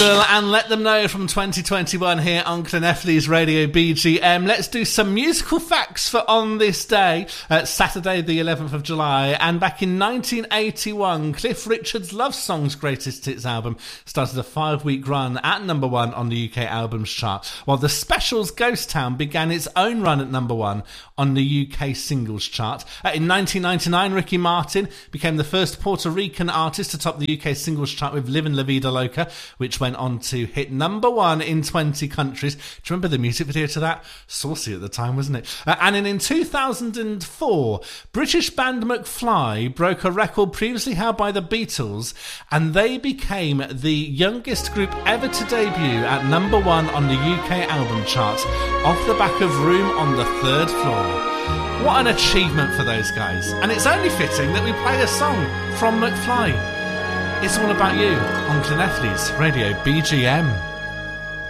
Nashville and Let Them Know from 2021 here on Cloneffley's Radio BGM. Let's do some musical facts for on this day, Saturday the 11th of July. And back in 1981, Cliff Richard's Love Songs Greatest Hits album started a 5-week run at number 1 on the UK Albums Chart, while the Specials' Ghost Town began its own run at number 1 on the UK Singles Chart. In 1999, Ricky Martin became the first Puerto Rican artist to top the UK Singles Chart with Livin' La Vida Loca, which went on to hit number 1 in 20 countries. Do you remember the music video to that? Saucy at the time, wasn't it? And in 2004, British band McFly broke a record previously held by the Beatles, and they became the youngest group ever to debut at number 1 on the UK album chart, off the back of Room on the Third Floor. What an achievement for those guys. And it's only fitting that we play a song from McFly. It's All About You on Cloneffley's Radio BGM.